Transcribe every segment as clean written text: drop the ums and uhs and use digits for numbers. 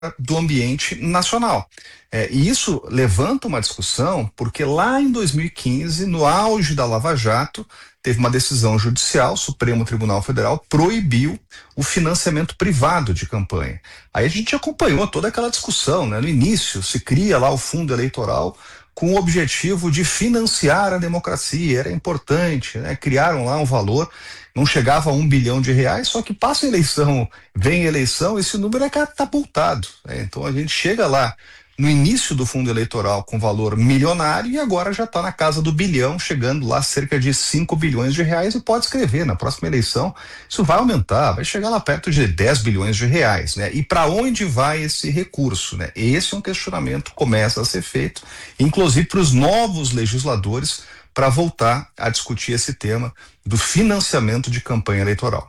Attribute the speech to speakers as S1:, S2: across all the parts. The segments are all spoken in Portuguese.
S1: do ambiente nacional. E isso levanta uma discussão, porque lá em 2015, no auge da Lava Jato, teve uma decisão judicial, o Supremo Tribunal Federal proibiu o financiamento privado de campanha. Aí a gente acompanhou toda aquela discussão, né? No início se cria lá o fundo eleitoral com o objetivo de financiar a democracia, era importante, né? Criaram lá um valor, não chegava a R$1 bilhão, só que passa a eleição, vem a eleição, esse número é catapultado, né? Então a gente chega lá no início do fundo eleitoral com valor milionário e agora já está na casa do bilhão, chegando lá cerca de R$5 bilhões, e pode escrever, na próxima eleição isso vai aumentar, vai chegar lá perto de R$10 bilhões, né? E para onde vai esse recurso, né? Esse é um questionamento que começa a ser feito, inclusive para os novos legisladores, para voltar a discutir esse tema do financiamento de campanha eleitoral.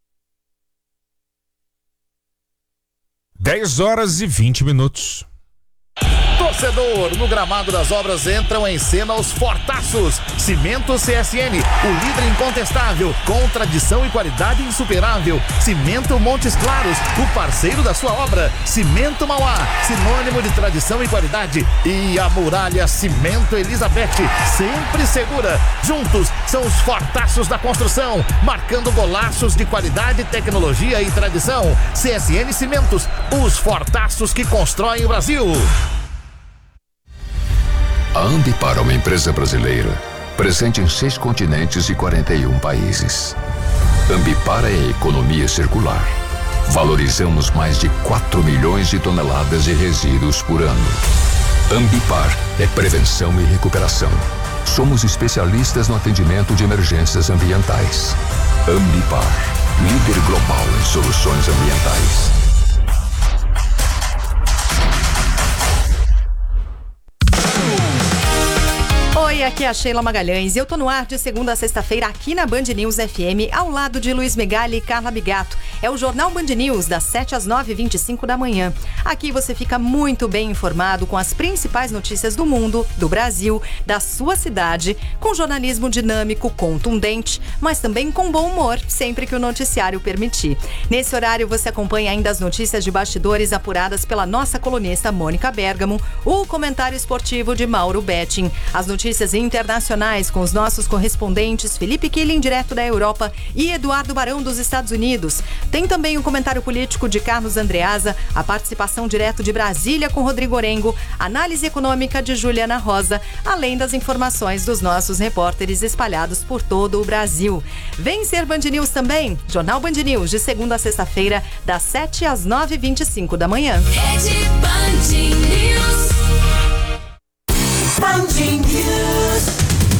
S2: 10h20.
S3: Torcedor, no gramado das obras entram em cena os fortaços. Cimento CSN, o líder incontestável, com tradição e qualidade insuperável. Cimento Montes Claros, o parceiro da sua obra. Cimento Mauá, sinônimo de tradição e qualidade. E a Muralha Cimento Elizabeth, sempre segura. Juntos são os fortaços da construção, marcando golaços de qualidade, tecnologia e tradição. CSN Cimentos, os fortaços que constroem o Brasil.
S4: A Ambipar é uma empresa brasileira, presente em 6 continentes e 41 países. Ambipar é a economia circular. Valorizamos mais de 4 milhões de toneladas de resíduos por ano. Ambipar é prevenção e recuperação. Somos especialistas no atendimento de emergências ambientais. Ambipar, líder global em soluções ambientais.
S5: Oi, aqui é a Sheila Magalhães e eu tô no ar de segunda a sexta-feira aqui na Band News FM, ao lado de Luiz Megali e Carla Bigato. É o Jornal Band News, das 7 às 9h25 da manhã. Aqui você fica muito bem informado com as principais notícias do mundo, do Brasil, da sua cidade, com jornalismo dinâmico, contundente, mas também com bom humor, sempre que o noticiário permitir. Nesse horário você acompanha ainda as notícias de bastidores apuradas pela nossa colunista Mônica Bergamo, o comentário esportivo de Mauro Betting, as notícias internacionais com os nossos correspondentes Felipe Killing, direto da Europa, e Eduardo Barão, dos Estados Unidos. Tem também o comentário político de Carlos Andreasa, a participação direto de Brasília com Rodrigo Orengo, análise econômica de Juliana Rosa, além das informações dos nossos repórteres espalhados por todo o Brasil. Vem ser Band News também, Jornal Band News, de segunda a sexta-feira, das 7 às 9h25 da manhã.
S6: Rede Band News. Band News.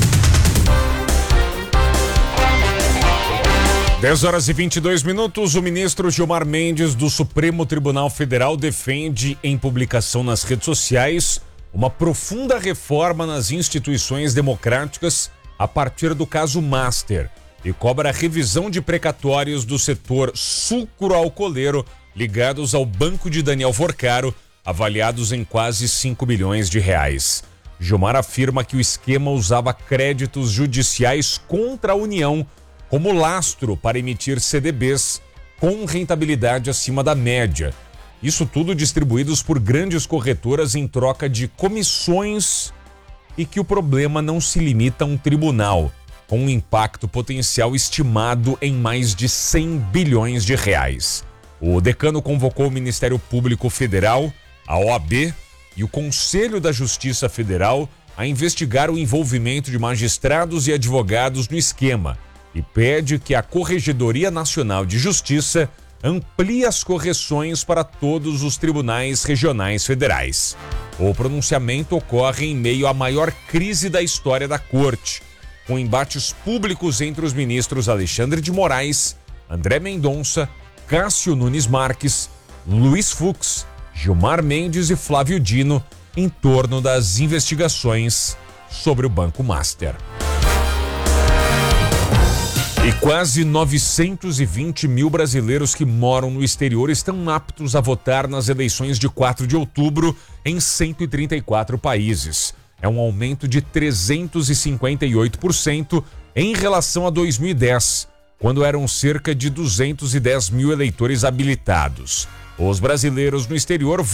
S2: 10h22. O ministro Gilmar Mendes, do Supremo Tribunal Federal, defende em publicação nas redes sociais uma profunda reforma nas instituições democráticas a partir do caso Master e cobra a revisão de precatórios do setor sucroalcooleiro ligados ao banco de Daniel Forcaro, avaliados em quase R$5 bilhões. Gilmar afirma que o esquema usava créditos judiciais contra a União como lastro para emitir CDBs com rentabilidade acima da média. Isso tudo distribuídos por grandes corretoras em troca de comissões, e que o problema não se limita a um tribunal, com um impacto potencial estimado em mais de R$100 bilhões. O decano convocou o Ministério Público Federal, a OAB e o Conselho da Justiça Federal a investigar o envolvimento de magistrados e advogados no esquema e pede que a Corregedoria Nacional de Justiça amplie as correções para todos os tribunais regionais federais. O pronunciamento ocorre em meio à maior crise da história da Corte, com embates públicos entre os ministros Alexandre de Moraes, André Mendonça, Cássio Nunes Marques, Luiz Fux, Gilmar Mendes e Flávio Dino em torno das investigações sobre o Banco Master. E quase 920 mil brasileiros que moram no exterior estão aptos a votar nas eleições de 4 de outubro em 134 países. É um aumento de 358% em relação a 2010. quando eram cerca de 210 mil eleitores habilitados. Os brasileiros no exterior